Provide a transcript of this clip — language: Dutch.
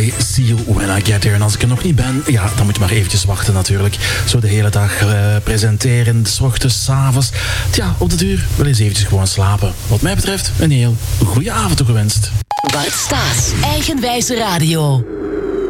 I See You When I Get There. En als ik er nog niet ben, ja, dan moet je maar eventjes wachten natuurlijk. Zo de hele dag presenteren, 's ochtends, 's avonds. Tja, op de duur wel eens eventjes gewoon slapen. Wat mij betreft, een heel goede avond toegewenst. Bart Staes, Eigenwijze Radio.